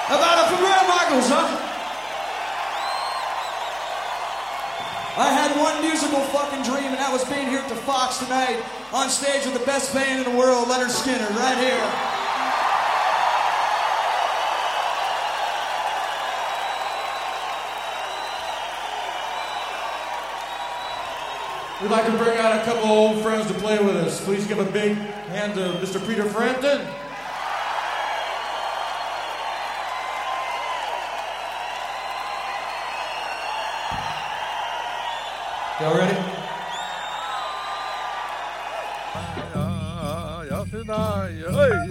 About it from Bret Michaels, huh? I had one musical fucking dream, and that was being here at the Fox tonight, on stage with the best band in the world, Leonard Skinner, right here. We'd like to bring out a couple old friends to play with us. Please give a big hand to Mr. Peter Frampton. Y'all ready?